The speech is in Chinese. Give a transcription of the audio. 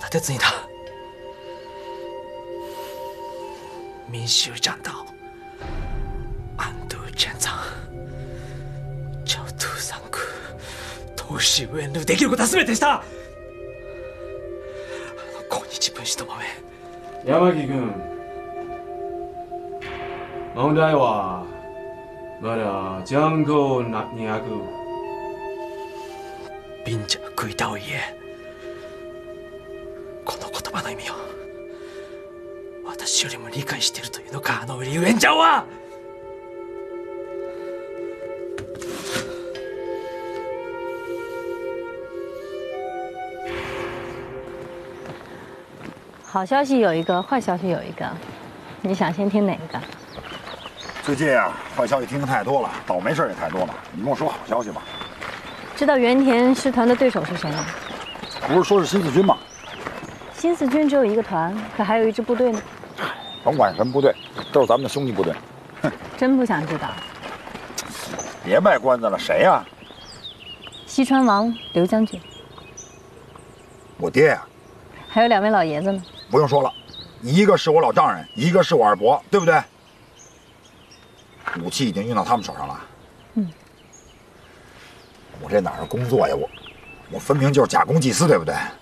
手にな民衆战斗安度建藏朝都3区投資援助できることは全てした抗日分子ともめ山木君問題はまだジャンコにあく貧者の食いたを言えこの言葉の意味を私よりも理解しているというのかあの李元璋は好消息有一个，坏消息有一个，你想先听哪个？ 最近啊，坏消息听得太多了，倒霉事也太多了。你跟我说好消息吧。 知道原田师团的对手是谁吗？ 不是说是新四军吗？ 新四军只有一个团，可还有一支部队呢。 甭管什么部队，都是咱们的兄弟部队。哼， 真不想知道。 别卖关子了，谁呀？ 西川王刘将军。 我爹呀。 还有2位老爷子呢。 不用说了，一个是我老丈人，一个是我二伯，对不对？武器已经运到他们手上了。 嗯。 我这哪是工作呀？我分明就是假公济私，对不对？